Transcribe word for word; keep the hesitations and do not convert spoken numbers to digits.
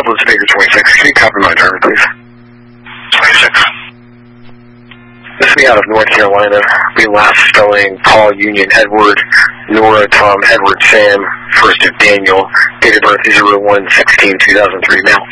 Douglas Baker twenty-six. Can you copy my driver, please? twenty-six. This will be out of North Carolina. We last spelling Paul Union Edward, Nora Tom Edward Sam, first of Daniel, date of birth zero one sixteen two thousand three, male.